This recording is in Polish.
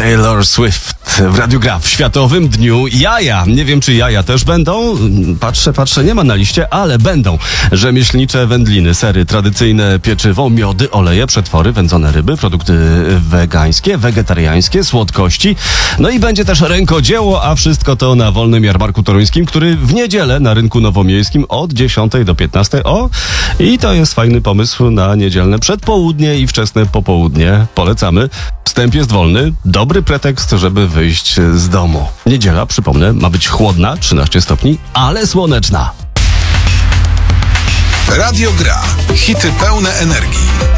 Taylor Swift w Radiu Gra w Światowym Dniu Jaja. Nie wiem, czy jaja też będą. Patrzę, nie ma na liście, ale będą. Rzemieślnicze wędliny, sery, tradycyjne pieczywo, miody, oleje, przetwory, wędzone ryby, produkty wegańskie, wegetariańskie, słodkości. No i będzie też rękodzieło, a wszystko to na Wolnym Jarmarku Toruńskim, który w niedzielę na Rynku Nowomiejskim od 10 do 15. I to jest fajny pomysł na niedzielne przedpołudnie i wczesne popołudnie. Polecamy. Wstęp jest wolny. Dobry pretekst, żeby wyjść z domu. Niedziela, przypomnę, ma być chłodna, 13 stopni, ale słoneczna. Radio Gra. Hity pełne energii.